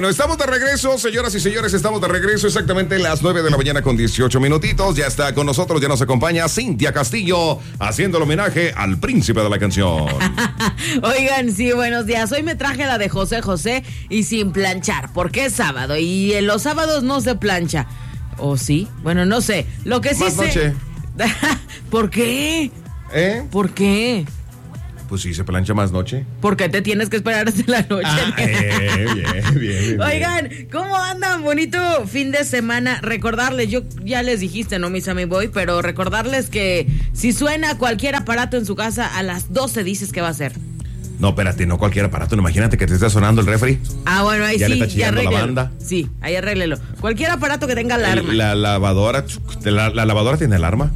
Bueno, estamos de regreso, señoras y señores, estamos de regreso exactamente a las 9 de la mañana con 18 minutitos. Ya está con nosotros, ya nos acompaña Cintia Castillo, haciendo el homenaje al príncipe de la canción. Oigan, sí, buenos días. Hoy me traje la de José José y sin planchar, porque es sábado y en los sábados no se plancha. ¿O sí? Bueno, no sé. Lo que sí Más sé... noche. ¿Por qué? ¿Por qué? Pues sí, se plancha más noche. ¿Por qué te tienes que esperar hasta la noche? Bien. Oigan, ¿cómo andan? Bonito fin de semana. Recordarles, yo ya les dijiste, ¿no, mis amigos? Pero recordarles que si suena cualquier aparato en su casa, a las 12 dices que va a ser. No, espérate, no cualquier aparato. Imagínate que te está sonando el refri. Ah, bueno, ahí ya sí, le está chillando la banda. Sí, ahí arréglelo. Cualquier aparato que tenga alarma. La lavadora, la lavadora tiene alarma.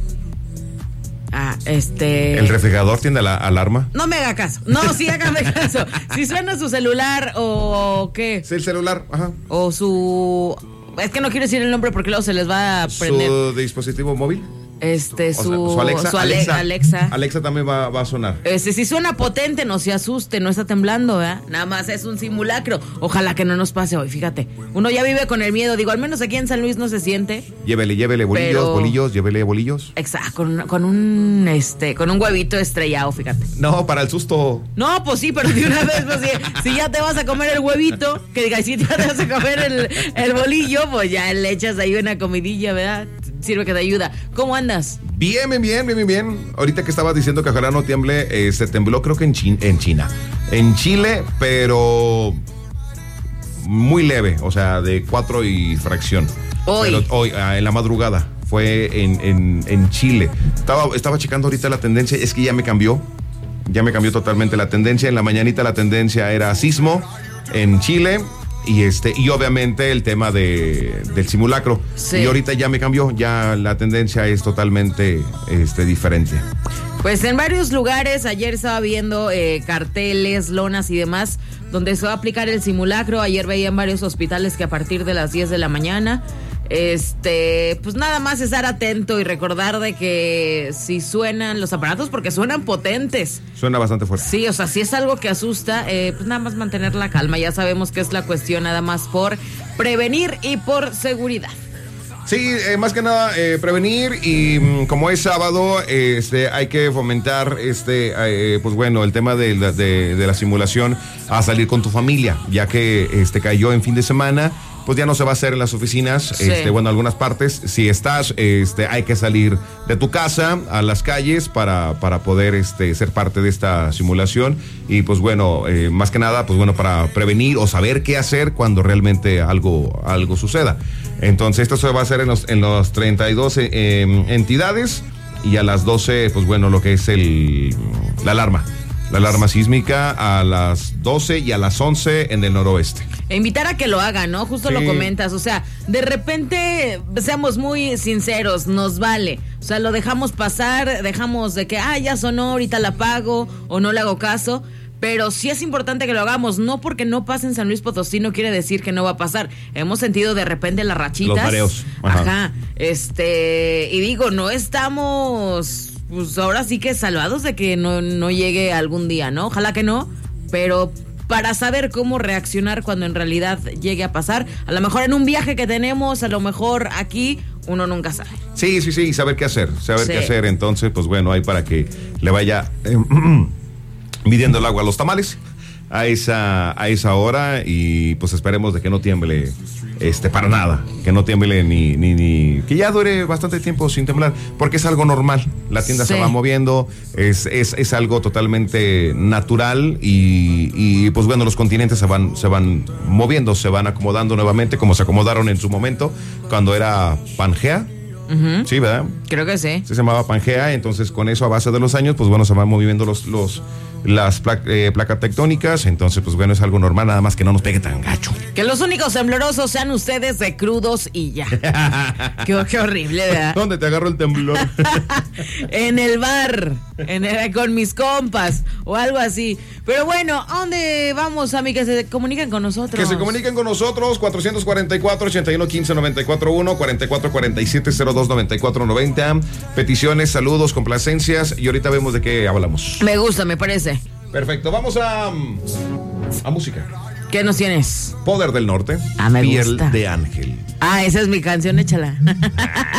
¿El refrigerador tiene la alarma? No me haga caso. No, sí, hágame caso. Si suena su celular o qué. Sí, el celular, ajá. O su... Es que no quiero decir el nombre porque luego se les va a prender. ¿Su dispositivo móvil? Su Alexa. Alexa también va a sonar. Si suena potente, no se asuste, no está temblando, ¿verdad? Nada más es un simulacro. Ojalá que no nos pase hoy, fíjate. Uno ya vive con el miedo, digo, al menos aquí en San Luis no se siente. Llévele bolillos, llévele bolillos. Exacto, con un huevito estrellado, fíjate. No, para el susto. No, pues sí, pero de una vez, pues si ya te vas a comer el huevito, que digas, si ya te vas a comer el bolillo, pues ya le echas ahí una comidilla, ¿verdad? Sirve que te ayuda. ¿Cómo andas? Bien. Ahorita que estabas diciendo que ojalá no tiemble, se tembló creo que en China. En Chile, pero muy leve, o sea, de 4 y fracción. Hoy, en la madrugada, fue en Chile. Estaba checando ahorita la tendencia, es que ya me cambió totalmente la tendencia. En la mañanita la tendencia era sismo en Chile. Y obviamente el tema del simulacro. Sí. Y ahorita ya me cambió, ya la tendencia es totalmente diferente. Pues en varios lugares, ayer estaba viendo carteles, lonas y demás, donde se va a aplicar el simulacro. Ayer veía en varios hospitales que a partir de las 10 de la mañana, pues nada más estar atento y recordar de que si suenan los aparatos, porque suenan potentes. Suena bastante fuerte. Sí, o sea, si es algo que asusta, pues nada más mantener la calma. Ya sabemos que es la cuestión nada más por prevenir y por seguridad. Sí, más que nada prevenir y como es sábado, hay que fomentar pues bueno, el tema de la simulación a salir con tu familia, ya que cayó en fin de semana. Pues ya no se va a hacer en las oficinas, sí. Bueno, algunas partes. Si estás, hay que salir de tu casa a las calles para poder ser parte de esta simulación. Y pues bueno, más que nada, pues bueno, para prevenir o saber qué hacer cuando realmente algo suceda. Entonces, esto se va a hacer en los 32 entidades y a las 12, pues bueno, lo que es la alarma. La alarma sísmica a las 12 y a las 11 en el noroeste. Invitar a que lo hagan, ¿no? Justo sí. Lo comentas, o sea, de repente, seamos muy sinceros, nos vale. O sea, lo dejamos pasar, dejamos de que, ya sonó, ahorita la apago o no le hago caso. Pero sí es importante que lo hagamos, no porque no pase en San Luis Potosí no quiere decir que no va a pasar. Hemos sentido de repente las rachitas. Los mareos. Ajá. Y digo, no estamos... Pues ahora sí que salvados de que no llegue algún día, ¿no? Ojalá que no, pero para saber cómo reaccionar cuando en realidad llegue a pasar, a lo mejor en un viaje que tenemos, a lo mejor aquí, uno nunca sabe. Sí, saber qué hacer, qué hacer, entonces, pues bueno, hay para que le vaya midiendo el agua a los tamales a esa hora y pues esperemos de que no tiemble para nada, que no tiemble ni que ya dure bastante tiempo sin temblar, porque es algo normal, la tienda sí. Se va moviendo, es algo totalmente natural y pues bueno, los continentes se van moviendo, se van acomodando nuevamente como se acomodaron en su momento cuando era Pangea. Uh-huh. Sí, ¿verdad? Creo que sí. Se llamaba Pangea, entonces con eso a base de los años, pues bueno, se van moviendo las placas tectónicas, entonces pues bueno, es algo normal, nada más que no nos pegue tan gacho. Que los únicos temblorosos sean ustedes de crudos y ya. qué horrible, ¿verdad? ¿Dónde te agarró el temblor? En el bar, con mis compas o algo así. Pero bueno, ¿a dónde vamos, Ami? Que se comuniquen con nosotros. Que se comuniquen con nosotros, 444-8115-941, 4447-029490. Peticiones, saludos, complacencias y ahorita vemos de qué hablamos. Me gusta, me parece. Perfecto, vamos a música. ¿Qué nos tienes? Poder del Norte. Me Piel gusta. de Ángel. Esa es mi canción, échala.